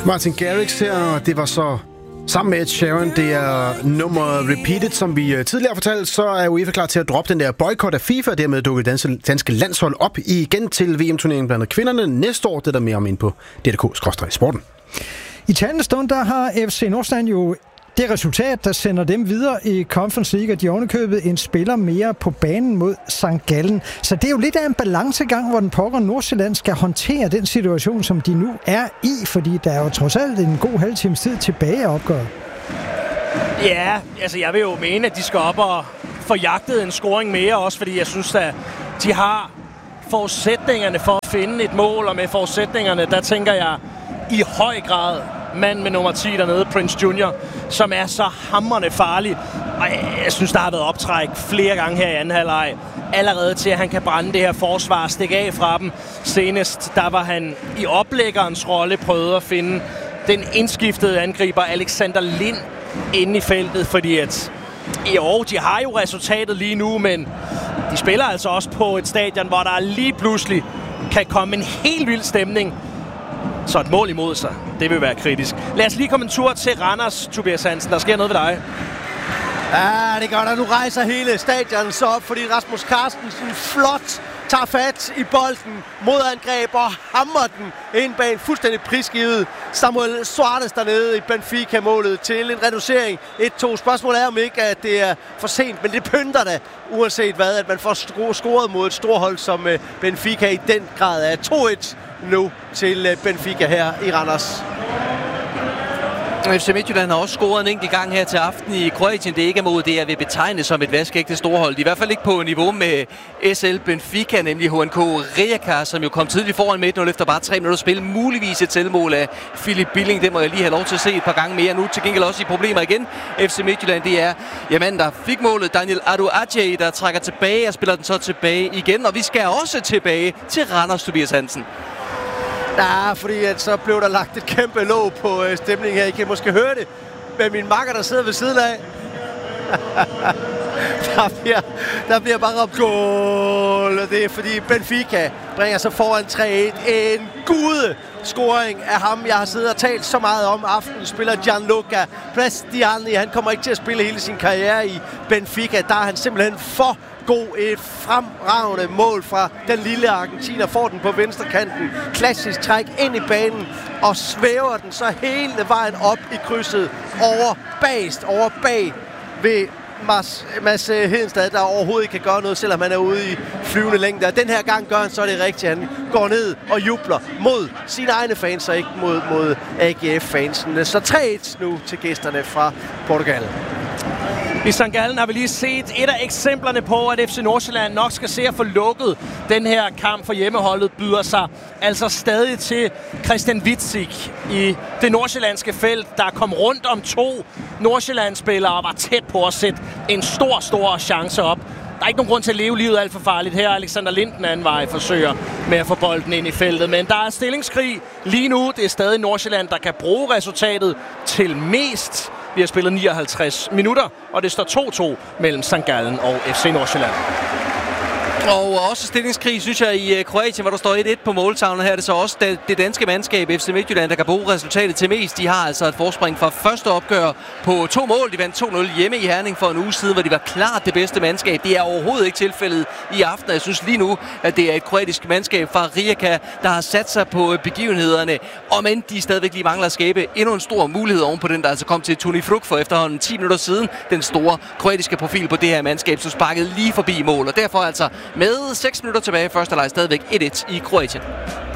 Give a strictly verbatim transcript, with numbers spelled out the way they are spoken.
Martin Garrix her, og det var så sammen med Ed Sheeran. Det er nummeret Repeated, som vi tidligere fortalte, så er UEFA klar til at droppe den der boykot af FIFA, og dermed dukke danske, danske landshold op igen til V M-turneringen blandt kvinderne næste år. Det er der mere om ind på D D K skråstreg sporten. I talende stund, der har F C Nordsjælland jo det resultat, der sender dem videre i Conference League, og de ovenikøbet en spiller mere på banen mod Sankt Gallen. Så det er jo lidt af en balancegang, hvor den pokker Nordsjælland skal håndtere den situation, som de nu er i, fordi der er jo trods alt en god halv times tid tilbage at opgøre. Ja, altså jeg vil jo mene, at de skal op og få jagtet en scoring mere, også fordi jeg synes, at de har forudsætningerne for at finde et mål, og med forudsætningerne, der tænker jeg i høj grad mand med nummer ti dernede, Prince Junior, som er så hamrende farlig. Og jeg synes, der har været optræk flere gange her i anden halvleg. Allerede til, at han kan brænde det her forsvar og stikke af fra dem. Senest, der var han i oplæggerens rolle prøvet at finde den indskiftede angriber Alexander Lind inde i feltet, fordi at jo, de har jo resultatet lige nu, men de spiller altså også på et stadion, hvor der lige pludselig kan komme en helt vild stemning. Så et mål imod sig, det vil være kritisk. Lad os lige komme en tur til Randers, Tobias Hansen. Der sker noget ved dig. Ja, det gør der. Nu rejser hele stadion så op, fordi Rasmus Carstensen flot tager fat i bolden, modangreb og hammer den ind bag en fuldstændig prisgivet Samuel Suarez dernede i Benfica-målet til en reducering et to. Spørgsmålet er om ikke, at det er for sent, men det pynter da, uanset hvad, at man får scoret mod et storhold som Benfica i den grad er to et nu til Benfica her i Randers. F C Midtjylland har også scoret en enkelt gang her til aften i Kroatien. Det er ikke mod det, jeg vil betegne som et vaskægte storhold. De er i hvert fald ikke på niveau med S L Benfica, nemlig H N K Rijeka, som jo kom tidligt foran med et nul efter bare tre minutter spil. Muligvis et selvmål af Philip Billing. Det må jeg lige have lov til at se et par gange mere. Nu til gengæld også i problemer igen. F C Midtjylland, det er jamen, der fik målet. Daniel Aduadje, der trækker tilbage og spiller den så tilbage igen. Og vi skal også tilbage til Randers, Tobias Hansen. Ja, fordi at så blev der lagt et kæmpe låg på øh, stemningen her. I kan måske høre det med min makker, der sidder ved siden af. der, bliver, der bliver bare råbt goal, og det er fordi Benfica bringer sig foran tre et. En gude scoring af ham, jeg har siddet og talt så meget om aftenen, spiller Gianluca Prestiani. Han kommer ikke til at spille hele sin karriere i Benfica. Der er han simpelthen for god. Et fremragende mål fra den lille argentiner. Får den på venstrekanten. Klassisk træk ind i banen og svæver den så hele vejen op i krydset over bagst, over bag ved Mads, Mads Hedenstad, der overhovedet ikke kan gøre noget, selvom han er ude i flyvende længde. Den her gang gør han så det rigtigt. Han går ned og jubler mod sine egne fans og ikke mod, mod A G F-fansen. Så tre et nu til gæsterne fra Portugal. I Sankt Gallen har vi lige set et af eksemplerne på, at F C Nordsjælland nok skal se at få lukket den her kamp for hjemmeholdet, byder sig altså stadig til Christian Witzig i det nordsjællandske felt, der kom rundt om to Nordsjælland-spillere og var tæt på at sætte en stor, stor chance op. Der er ikke nogen grund til at leve livet alt for farligt her. Alexander Linden anden vej forsøger med at få bolden ind i feltet. Men der er stillingskrig lige nu. Det er stadig Nordsjælland, der kan bruge resultatet til mest. Vi har spillet nioghalvtreds minutter, og det står to to mellem Sankt Gallen og F C Nordsjælland. Og også stillingskrig, synes jeg, i Kroatien, hvor der står et et på måltavlen. Her er det så også det danske mandskab, F C Midtjylland, der kan bruge resultatet til mest. De har altså et forspring fra første opgør på to mål. De vandt to nul hjemme i Herning for en uge siden, hvor de var klart det bedste mandskab. Det er overhovedet ikke tilfældet i aften. Jeg synes lige nu, at det er et kroatisk mandskab fra Rijeka, der har sat sig på begivenhederne. Og men de stadigvæk lige mangler at skabe endnu en stor mulighed oven på den, der altså kom til Toni Fruk for efterhånden ti minutter siden. Den store kroatiske profil på det her mandskab, så sparkede lige forbi mål. Og derfor altså med seks minutter tilbage i første leg stadigvæk et et i Kroatien.